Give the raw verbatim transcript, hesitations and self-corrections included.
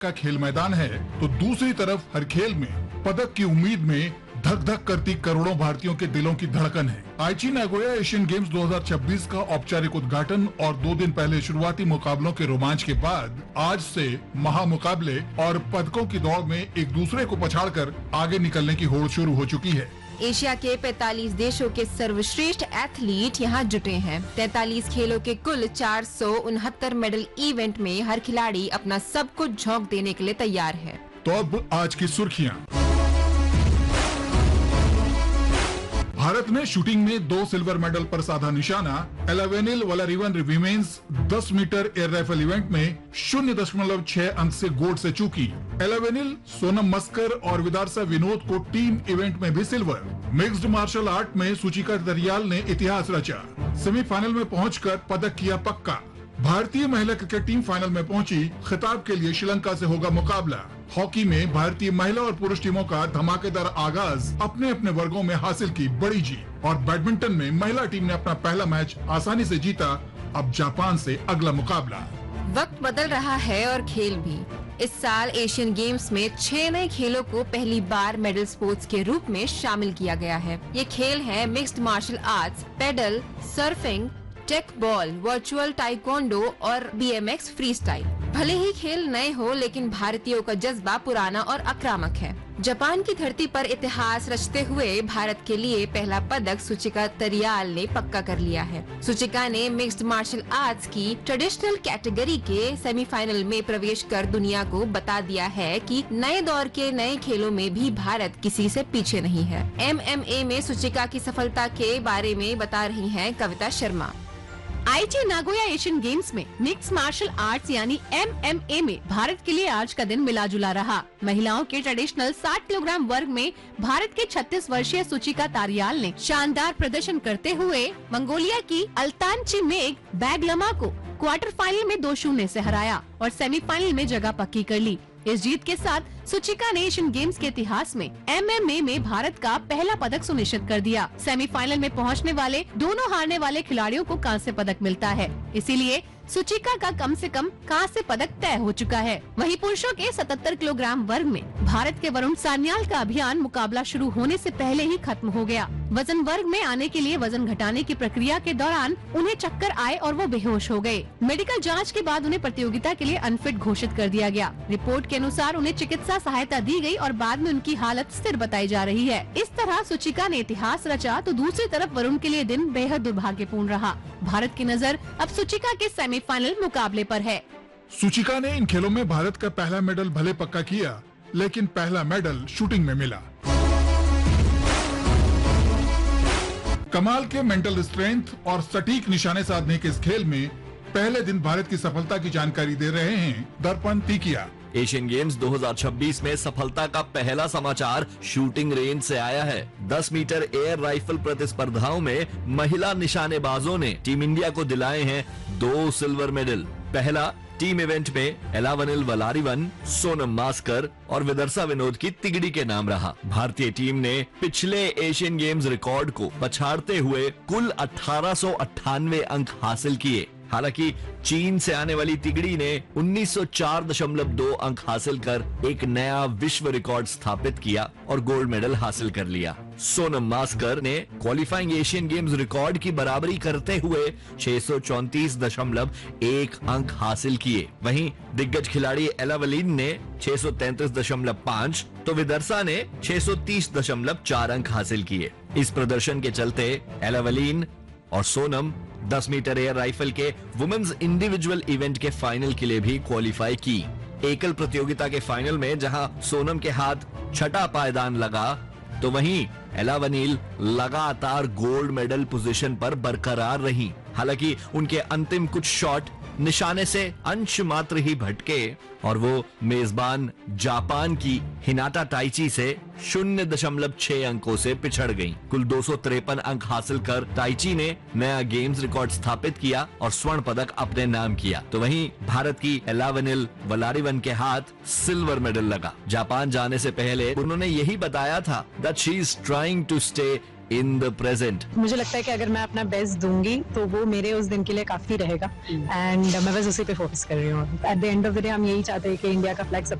का खेल मैदान है तो दूसरी तरफ हर खेल में पदक की उम्मीद में धक धक करती करोड़ों भारतीयों के दिलों की धड़कन है। आईची नागोया एशियन गेम्स दो हज़ार छब्बीस का औपचारिक उद्घाटन और दो दिन पहले शुरुआती मुकाबलों के रोमांच के बाद आज से महामुकाबले और पदकों की दौड़ में एक दूसरे को पछाड़कर आगे निकलने की होड़ शुरू हो चुकी है। एशिया के पैंतालीस देशों के सर्वश्रेष्ठ एथलीट यहाँ जुटे हैं। तैंतालीस खेलों के कुल चार सौ उनहत्तर मेडल इवेंट में हर खिलाड़ी अपना सब कुछ झोंक देने के लिए तैयार है। तो अब आज की सुर्खियां। भारत ने शूटिंग में दो सिल्वर मेडल पर साधा निशाना। एलावेनिल वलारिवन वीमेंस दस मीटर एयर राइफल इवेंट में शून्य दशमलव छह अंक से गोल्ड से चूकी। एलावेनिल सोनम मस्कर और विदारसा विनोद को टीम इवेंट में भी सिल्वर। मिक्स्ड मार्शल आर्ट में सुचिका दरियाल ने इतिहास रचा। सेमीफाइनल में पहुंचकर पदक किया पक्का। भारतीय महिला क्रिकेट टीम फाइनल में पहुंची। खिताब के लिए श्रीलंका से होगा मुकाबला। हॉकी में भारतीय महिला और पुरुष टीमों का धमाकेदार आगाज, अपने अपने वर्गों में हासिल की बड़ी जीत। और बैडमिंटन में महिला टीम ने अपना पहला मैच आसानी से जीता। अब जापान से अगला मुकाबला। वक्त बदल रहा है और खेल भी। इस साल एशियन गेम्स में छह नए खेलों को पहली बार मेडल स्पोर्ट्स के रूप में शामिल किया गया है। ये खेल है mixed martial arts, pedal, surfing, take ball, virtual taekwondo और बीएमएक्स फ्री स्टाइल। भले ही खेल नए हो, लेकिन भारतीयों का जज्बा पुराना और आक्रामक है। जापान की धरती पर इतिहास रचते हुए भारत के लिए पहला पदक सुचिका दरियाल ने पक्का कर लिया है। सुचिका ने मिक्स्ड मार्शल आर्ट्स की ट्रेडिशनल कैटेगरी के सेमीफाइनल में प्रवेश कर दुनिया को बता दिया है कि नए दौर के नए खेलों में भी भारत किसी से पीछे नहीं है। एमएमए में सुचिका की सफलता के बारे में बता रही हैं कविता शर्मा। आईची नागोया एशियन गेम्स में मिक्स मार्शल आर्ट्स यानी एमएमए में भारत के लिए आज का दिन मिला जुला रहा। महिलाओं के ट्रेडिशनल साठ किलोग्राम वर्ग में भारत के छत्तीस वर्षीय सुचिका दरियाल ने शानदार प्रदर्शन करते हुए मंगोलिया की अल्तान मेग बैगलमा को क्वार्टर फाइनल में दो शून्य से हराया और सेमीफाइनल में जगह पक्की कर ली। इस जीत के साथ सुचिका ने एशियन गेम्स के इतिहास में एमएमए में भारत का पहला पदक सुनिश्चित कर दिया। सेमीफाइनल में पहुंचने वाले दोनों हारने वाले खिलाड़ियों को कांस्य पदक मिलता है, इसीलिए सुचिका का कम से कम कांस्य पदक तय हो चुका है। वहीं पुरुषों के सतहत्तर किलोग्राम वर्ग में भारत के वरुण सान्याल का अभियान मुकाबला शुरू होने से पहले ही खत्म हो गया। वजन वर्ग में आने के लिए वजन घटाने की प्रक्रिया के दौरान उन्हें चक्कर आए और वो बेहोश हो गए। मेडिकल जांच के बाद उन्हें प्रतियोगिता के लिए अनफिट घोषित कर दिया गया। रिपोर्ट के अनुसार उन्हें चिकित्सा सहायता दी गई और बाद में उनकी हालत स्थिर बताई जा रही है। इस तरह सुचिका ने इतिहास रचा तो दूसरी तरफ वरुण के लिए दिन बेहद दुर्भाग्यपूर्ण रहा। भारत की नजर अब सुचिका के सेमीफाइनल मुकाबले पर है। सुचिका ने इन खेलों में भारत का पहला मेडल भले पक्का किया, लेकिन पहला मेडल शूटिंग में मिला। कमाल के मेंटल स्ट्रेंथ और सटीक निशाने साधने के इस खेल में पहले दिन भारत की सफलता की जानकारी दे रहे हैं दर्पण तीकिया। एशियन गेम्स दो हज़ार छब्बीस में सफलता का पहला समाचार शूटिंग रेंज से आया है। दस मीटर एयर राइफल प्रतिस्पर्धाओं में महिला निशानेबाजों ने टीम इंडिया को दिलाए हैं दो सिल्वर मेडल। पहला टीम इवेंट में एलावेनिल वलारिवन, सोनम मास्कर और विदर्सा विनोद की तिगड़ी के नाम रहा। भारतीय टीम ने पिछले एशियन गेम्स रिकॉर्ड को पछाड़ते हुए कुल अठारह सौ अट्ठानवे अंक हासिल किए। हालांकि चीन से आने वाली तिगड़ी ने उन्नीस सौ चार दशमलव दो अंक हासिल कर एक नया विश्व रिकॉर्ड स्थापित किया और गोल्ड मेडल हासिल कर लिया। सोनम मास्कर ने क्वालिफाइंग एशियन गेम्स रिकॉर्ड की बराबरी करते हुए छह सौ चौंतीस दशमलव एक अंक हासिल किए। वहीं दिग्गज खिलाड़ी एलावेनिल ने छह सौ तैंतीस दशमलव पाँच तो विदर्सा ने छह सौ तीस दशमलव चार अंक हासिल किए। इस प्रदर्शन के चलते एलावेनिल और सोनम दस मीटर एयर राइफल के वुमेन्स इंडिविजुअल इवेंट के फाइनल के लिए भी क्वालिफाई की। एकल प्रतियोगिता के फाइनल में जहां सोनम के हाथ छठा पायदान लगा, तो वहीं एलावेनिल लगातार गोल्ड मेडल पोजीशन पर बरकरार रही। हालांकि उनके अंतिम कुछ शॉट निशाने से अंश मात्र ही भटके और वो मेजबान जापान की हिनाटा ताइची से शून्य दशमलव छह अंकों से पिछड़ गईं। कुल दो सौ तिरपन अंक हासिल कर ताइची ने नया गेम्स रिकॉर्ड स्थापित किया और स्वर्ण पदक अपने नाम किया। तो वहीं भारत की एलावेनिल वलारिवन के हाथ सिल्वर मेडल लगा। जापान जाने से पहले उन्होंने यही बताया था that she is trying to stay in the present. मुझे लगता है कि अगर मैं अपना बेस्ट दूंगी तो वो मेरे उस दिन के लिए काफी रहेगा एंड मैं बस उसी पे फोकस कर रही हूँ। At the end of the day हम यही चाहते हैं कि इंडिया का फ्लैग